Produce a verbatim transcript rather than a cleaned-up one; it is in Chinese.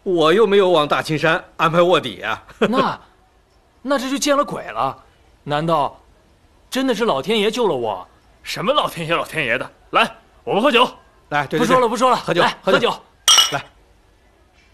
我又没有往大青山安排卧底啊。 那，那这就见了鬼了。难道真的是老天爷救了我？ 什么老天爷老天爷的？来，我们喝酒。 来，对对对， 不说了不说了， 喝酒来喝酒。 喝酒。